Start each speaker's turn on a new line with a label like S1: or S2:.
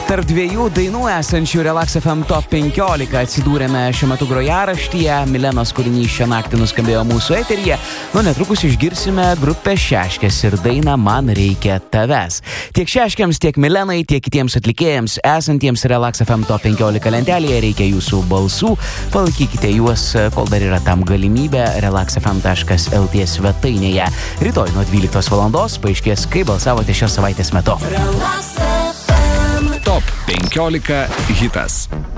S1: Tarp dviejų dainų esančių Relax FM Top 15 atsidūrėme šiuo metu grojaraštyje. Milenos kūrinys šią naktį nuskambėjo mūsų eteryje. Netrukus išgirsime grupę Šeškės ir dainą Man reikia tavęs. Tiek Šeškėms, tiek Milenai, tiek kitiems atlikėjams esantiems Relax FM Top 15 lentelėje reikia jūsų balsų. Palaikykite juos, kol dar yra tam galimybė relaxfm.lt svetainėje. Rytoj nuo 12 valandos paaiškės, kaip balsavote šios savaitės metu.
S2: Top 15 hitas.